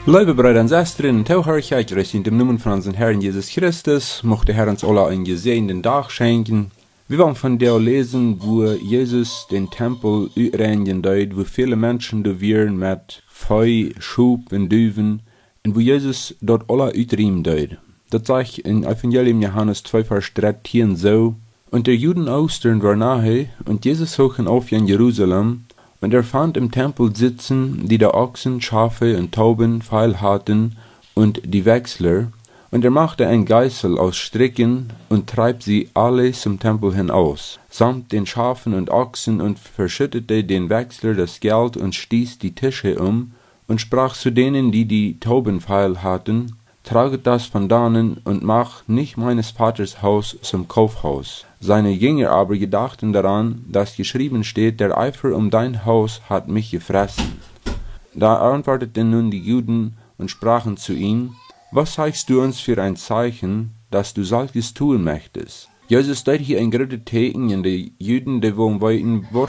Liebe Brüder und Schwestern, Tauherrlichkeit, in dem Namen von unserem Herrn Jesus Christus, mochte der Herr uns alle einen gesegneten Tag schenken. Wir wollen von der lesen, wo Jesus den Tempel uitreinigen deed, wo viele Menschen da wären mit Feu, Schub und Düven, und wo Jesus dort alle uitriemen deed. Das sagt in Evangelium Johannes 2, Vers 13 so: Und der Juden Ostern war nahe, und Jesus hochen auf in Jerusalem, und fand im Tempel sitzen, die da Ochsen, Schafe und Tauben feil hatten, und die Wechsler, und machte ein Geißel aus Stricken, und treib sie alle zum Tempel hinaus, samt den Schafen und Ochsen, und verschüttete den Wechsler das Geld, und stieß die Tische und sprach zu denen, die die Tauben feil hatten: Traget das von dannen, und mach nicht meines Vaters Haus zum Kaufhaus. Seine Jünger aber gedachten daran, dass geschrieben steht, der Eifer um dein Haus hat mich gefressen. Da antworteten nun die Juden und sprachen zu ihm: Was zeigst du uns für ein Zeichen, dass du solches tun möchtest? Jesus deed hier ein großes Teken in die Juden, die wollen weiten, wo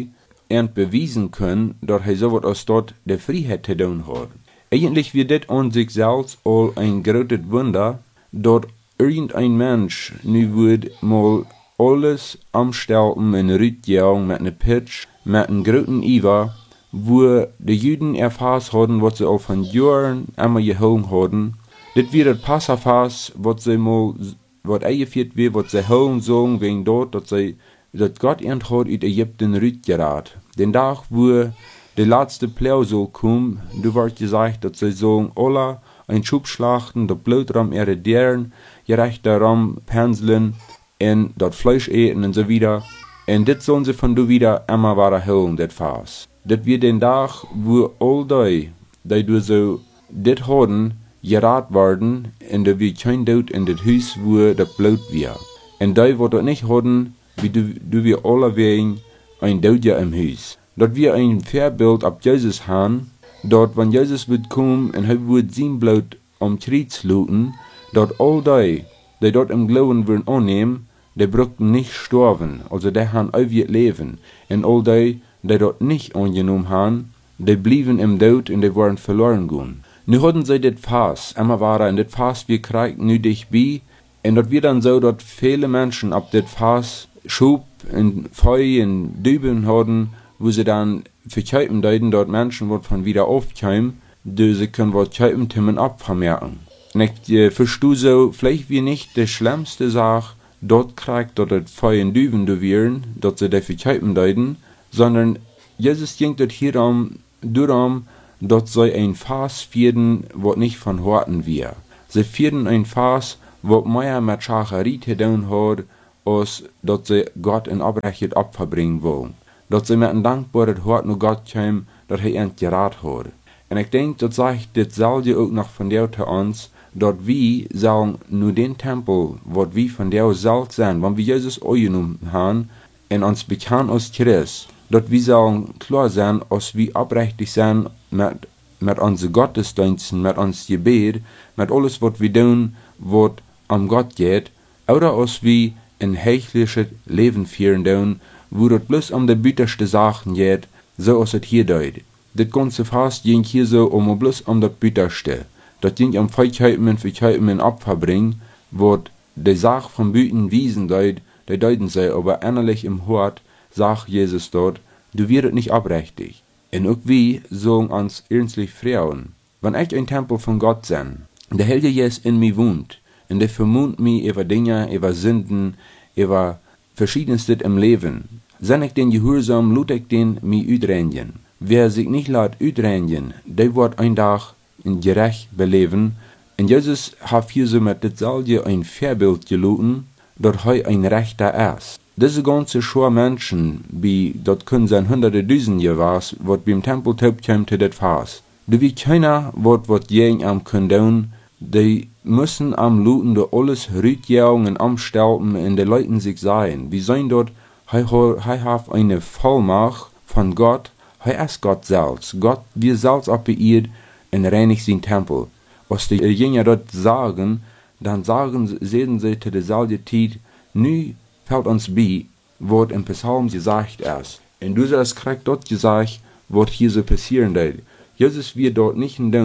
bewiesen können, dass so wat aus dort der Freiheit zu tun hat. Eigentlich wird das an sich selbst all ein großes Wunder, dass irgendein Mensch nu wird mal alles amstelten in Rütjaung mit ne Pitch, mit einem großen Iver, wo die Juden erfasst haben, was sie auch von Jahren einmal geholt haben. Das wird das Passafas, was sie mal, was eingeführt wird, was sie holen sollen, wegen dort, dass Gott hat aus Ägypten rütgerat. Den Tag, wo der letzte Plau soll kommen, du wird gesagt, dass sie sollen alle ein Schub schlachten, das Blut ram ihre Deren, gerecht daran penseln, und das Fleisch eten und so wieder. Und das sollen sie von du wieder immer wieder holen, das Fass. Das wird den Tag, wo all die du so das haben, gerat werden, und da wird kein Tod in das Haus, wo das Blut wird. Und die, wo das nicht haben, wie du wir alle wegen, ein Tod ja im Haus. Dort wir ein Vorbild ab Jesus haben, dort, wenn Jesus wird kommen und er wird sein Blut am Kreuz luten, dort all die dort im Glauben würden annehmen, die brauchten nicht sterben, also die haben ewig Leben. Und all die dort nicht angenommen haben, die blieben im Tod und die waren verloren gegangen. Nu hatten sie das Fass, immer war und das Fass wir kriegen nu dich bei, und dort wird dann so, dass viele Menschen ab das Fass Schub und Feu und Düben hatten, wo sie dann verkäupen deuten, dort Menschen, die von wieder aufkämen, die sie können was käupen, timmen abvermerken. Und ich verstehe so, vielleicht wie nicht die schlimmste Sache, dort kriegt, dort das Feu und Düben du wären, dort sie die verkäupen deuten, sondern Jesus ging dort hier darum, dort soll ein Fass führen, was nicht von Horten wir. Sie führen ein Fass, was mehr mit Schacherie zu tun hat, als dort sie Gott in Abrechtet Opfer bringen wollen. Dort sie mit einem dankbaren Hort nur Gott kämen, dass er ihn gerat hat. Und ich denke, das sagt dasselbe auch noch von der zu uns, dort wir sollen nur den Tempel, was wir von der selbst sind, wenn wir Jesus angenommen haben, und uns bekannt als Christ, dort wir sollen klar sein, als wir abrechtig sind mit unseren Gottesdiensten, mit uns Gebet, mit alles, was wir tun, was am Gott geht, oder als wir ein heiligtes Leben führen tun, wo das bloß um die bitterste Sachen geht, so als es hier deut. Das ganze Fass ging hier so bloß um das bitterste. Das ging um Verkäufen und Opfer bringen, wo die Sache von Büten wiesen deut, die deuten sie, aber innerlich im Hort sagt Jesus dort, du wirst nicht abrechtig. Und auch wir sollen uns ernstlich freuen. Wenn ich ein Tempel von Gott bin, der Heilige Geist in mir wohnt, und der vermont mich über Dinge, über Sünden, über Verschiedenstes im Leben. Sind ich den Gehorsam, lud ich den mich uitreinigen. Wer sich nicht lässt uitreinigen, der wird ein Tag in gerecht beleben. Und Jesus hat hier so mit dasselbe ein Vorbild geluten, dass er ein Rechter ist. Diese ganze Schar Menschen, wie dort können sein hunderte Tausend was, was beim Tempel taugt kommt zu das Fass. Da wie keiner, was jeden am können, die müssen am Luten da alles rütjagen und amstelten und die Leuten sich sagen. Wir sehen dort, er hat eine Vollmacht von Gott, er ist Gott selbst. Gott, wir selbst abbeirrt und reinigt sein Tempel. Was die Jünger dort sagen, dann sehen sie zu derselben Zeit, nu fällt uns bei, was im Psalm gesagt ist. Und du hast kriegt dort gesagt, was hier so passieren wird. Jesus wird dort nicht entdeckt,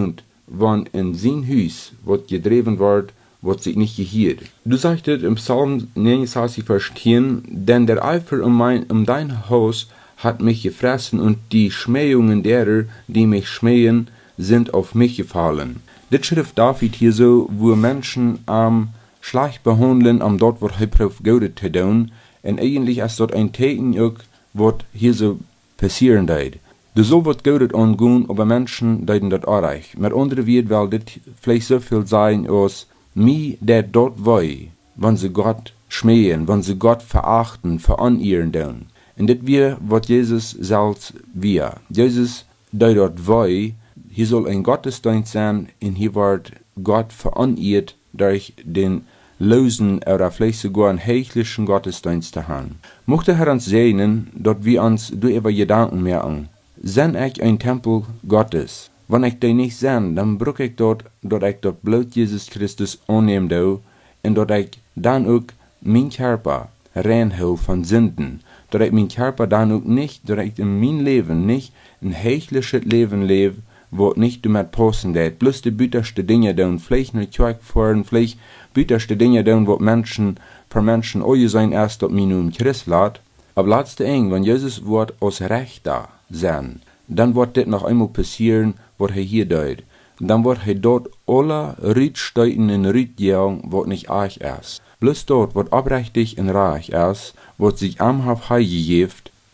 wann in sein Huis wat gedreven wordt, wat sich nicht gehiert. Du sagtest im Psalm 69, Vers 10, denn der Eifer um dein Haus hat mich gefressen und die Schmähungen derer, die mich schmähen, sind auf mich gefallen. Das schrift David hier so, wo Menschen schlecht behandeln, dort wat hij proeft Gutes te doen, en eigentlich ist dort ein Teken auch, wat hier so passieren deed. Du soll wat Gutes angehen, aber Menschen deiden dat auch. Mit anderen wird, weil das vielleicht so viel sein, als mir, der dort wei, wenn sie Gott schmähen, wenn sie Gott verachten, veranieren tun. Und das wir, was Jesus selbst wir. Jesus, der dort wei, hier soll ein Gottesdienst sein, und hier wird Gott veraniert durch den losen oder vielleicht sogar einen heiliglichen Gottesdienst zu haben. Mochte Herr uns segnen, dort wir uns durch ihre Gedanken merken. Sind ich ein Tempel Gottes? Wenn ich den nicht sehen, dann brauche ich dort Blut Jesus Christus annehmen und dort ich dann auch mein Körper reinhole von Sünden. Dort ich mein Körper dann auch nicht, dort ich in mein Leben nicht ein heiliges Leben lebe, wo nicht damit passen wird. Bloß die bitterste Dinge tun, vielleicht eine Kirche fahren, vielleicht bitterste Dinge tun, wo Menschen auch sein erst auf mein Christ lässt. Aber letzte Eng, wenn Jesus Wort aus Recht da sein, dann wird das noch einmal passieren, was er hier tut. Dann wird er dort alle Riedsteiten und Riedjagen, was nicht euch ist. Bloß dort, was abrechtig und reich ist, was sich amhaft heigegeben,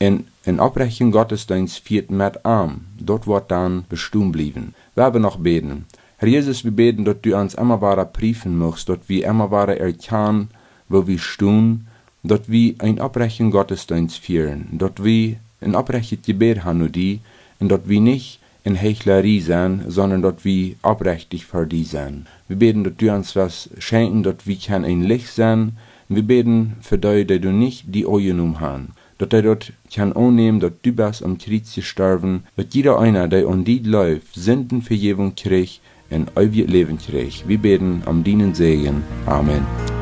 in abbrechen Gottesdienst viert mit dort wird dann bestimmt bleiben. Wir werden noch beten. Herr Jesus, wir beten, dass du uns immer weiter prüfen musst, dass wir immer weiter erkennen, wo wir stehen, dass wir ein abbrechen Gottesdienst führen, dass wir ein abbrechen Gebet haben und dass wir nicht in Heuchlerie sein, sondern dass wir abrechtig für dich sein. Wir beten, dass du uns was schenken, dass wir ein Licht sein. Wir beten für dich, dass du nicht die Augen haben. Dass er dort kann annehmen, dass du bist am Kreuz gestorben, dass jeder einer, der an die läuft, Sündenvergebung kriegt und ewiges Leben kriegt. Wir beten am Dienen Segen. Amen.